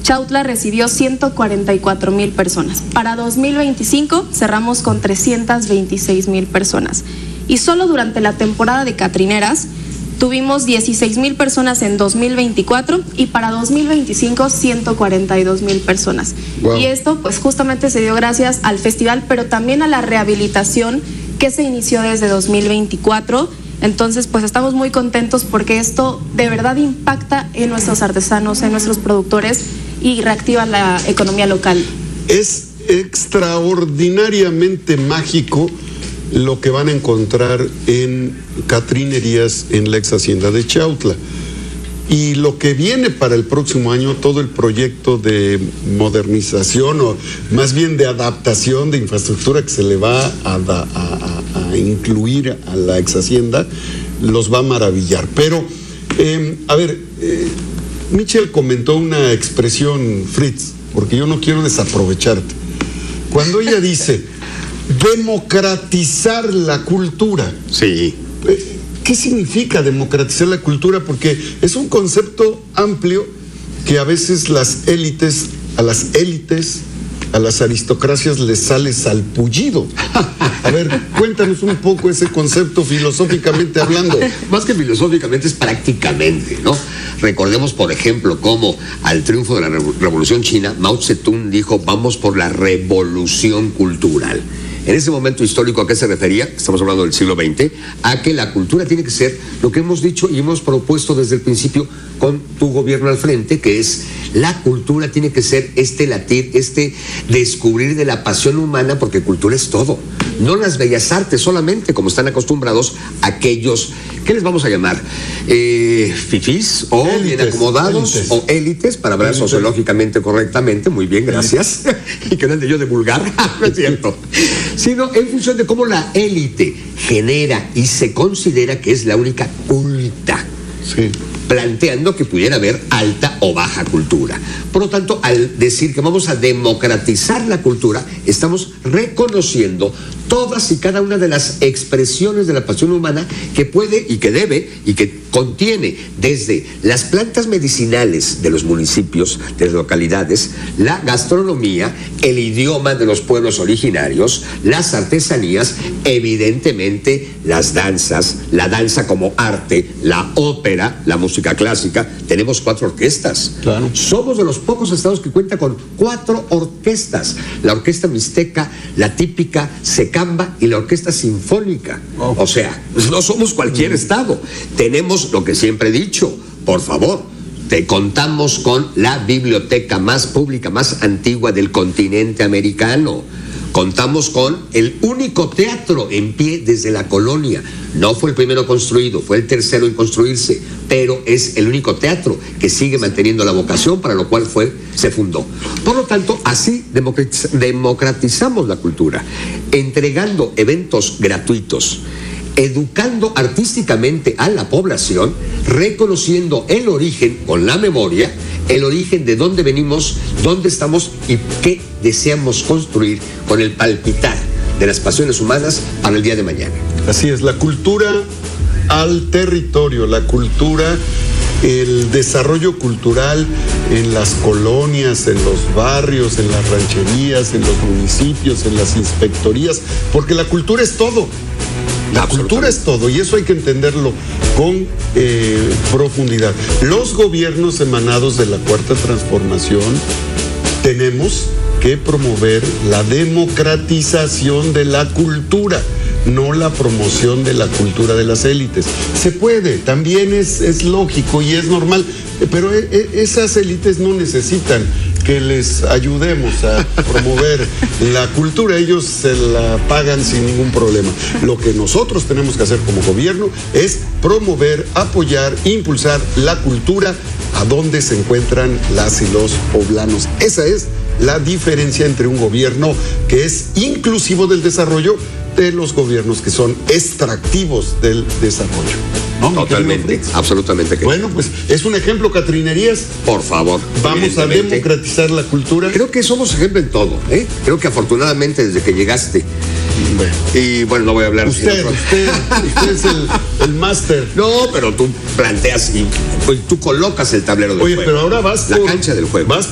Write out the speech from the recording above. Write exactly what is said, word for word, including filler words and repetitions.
Chautla recibió ciento cuarenta y cuatro mil personas. Para dos mil veinticinco cerramos con trescientas veintiséis mil personas. Y solo durante la temporada de Catrineras tuvimos dieciséis mil personas en dos mil veinticuatro y para dos mil veinticinco ciento cuarenta y dos mil personas. Wow. Y esto pues justamente se dio gracias al festival, pero también a la rehabilitación que se inició desde dos mil veinticuatro. Entonces pues estamos muy contentos porque esto de verdad impacta en nuestros artesanos, en nuestros productores y reactiva la economía local. Es extraordinariamente mágico lo que van a encontrar en Catrinerías en la ex hacienda de Chautla. Y lo que viene para el próximo año, todo el proyecto de modernización o más bien de adaptación de infraestructura que se le va a, a, a, a incluir a la ex hacienda, los va a maravillar. Pero, eh, a ver, eh, Michelle comentó una expresión, Fritz, porque yo no quiero desaprovecharte. Cuando ella dice democratizar la cultura. Sí. ¿Qué significa democratizar la cultura? Porque es un concepto amplio que a veces las élites, a las élites, a las aristocracias les sale salpullido. A ver, cuéntanos un poco ese concepto filosóficamente hablando. Más que filosóficamente es prácticamente, ¿no? Recordemos, por ejemplo, cómo al triunfo de la Revolución China, Mao Zedong dijo, vamos por la revolución cultural. En ese momento histórico, ¿a qué se refería? Estamos hablando del siglo veinte, a que la cultura tiene que ser lo que hemos dicho y hemos propuesto desde el principio con tu gobierno al frente, que es la cultura tiene que ser este latir, este descubrir de la pasión humana, porque cultura es todo. No las bellas artes solamente, como están acostumbrados aquellos, ¿qué les vamos a llamar? Eh, fifís o élites, bien acomodados élites. O élites, para hablar élites. Sociológicamente correctamente, muy bien, gracias. Y que no de yo de vulgar, no es cierto. Sino en función de cómo la élite genera y se considera que es la única culta. Sí. Planteando que pudiera haber alta o baja cultura. Por lo tanto, al decir que vamos a democratizar la cultura, estamos reconociendo todas y cada una de las expresiones de la pasión humana que puede y que debe y que contiene desde las plantas medicinales de los municipios, de las localidades, la gastronomía, el idioma de los pueblos originarios, las artesanías, evidentemente las danzas, la danza como arte, la ópera, la música clásica. Tenemos cuatro orquestas. Claro. Somos de los pocos estados que cuenta con cuatro orquestas. La orquesta mixteca, la típica secamba y la orquesta sinfónica. Oh. O sea, no somos cualquier mm. estado. Tenemos lo que siempre he dicho, por favor, te contamos con la biblioteca más pública, más antigua del continente americano. Contamos con el único teatro en pie desde la colonia. No fue el primero construido, fue el tercero en construirse, pero es el único teatro que sigue manteniendo la vocación para lo cual fue, se fundó. Por lo tanto, así democratiz- democratizamos la cultura, entregando eventos gratuitos, educando artísticamente a la población, reconociendo el origen con la memoria, el origen de dónde venimos, dónde estamos y qué deseamos construir con el palpitar de las pasiones humanas para el día de mañana. Así es, la cultura al territorio, la cultura, el desarrollo cultural en las colonias, en los barrios, en las rancherías, en los municipios, en las inspectorías, porque la cultura es todo. La cultura es todo y eso hay que entenderlo con eh, profundidad. Los gobiernos emanados de la Cuarta Transformación tenemos que promover la democratización de la cultura, no la promoción de la cultura de las élites. Se puede, también es, es lógico y es normal, pero e, e, esas élites no necesitan que les ayudemos a promover la cultura, ellos se la pagan sin ningún problema. Lo que nosotros tenemos que hacer como gobierno es promover, apoyar, impulsar la cultura a donde se encuentran las y los poblanos. Esa es la diferencia entre un gobierno que es inclusivo del desarrollo de los gobiernos que son extractivos del desarrollo. ¿No? Totalmente, absolutamente. Que bueno, pues es un ejemplo, Catrinerías. Por favor. Vamos a democratizar la cultura. Creo que somos ejemplo en todo, ¿eh? Creo que afortunadamente desde que llegaste. Bueno. Y bueno, no voy a hablar. Usted, sino... usted, usted es el, el máster. No, pero tú planteas y pues, tú colocas el tablero del Oye, juego. Oye, pero ahora vas la por, cancha del juego. Vas